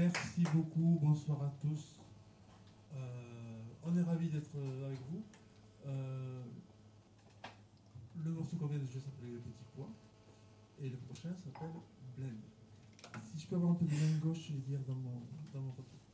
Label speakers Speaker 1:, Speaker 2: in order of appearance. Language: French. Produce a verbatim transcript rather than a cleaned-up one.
Speaker 1: Merci beaucoup, bonsoir à tous. Euh, on est ravis d'être avec vous. Euh, le morceau qu'on vient de jouer s'appelait Le Petit Pois. Et le prochain s'appelle Blend. Si je peux avoir un peu de main gauche, je vais dire dans mon, dans mon retour.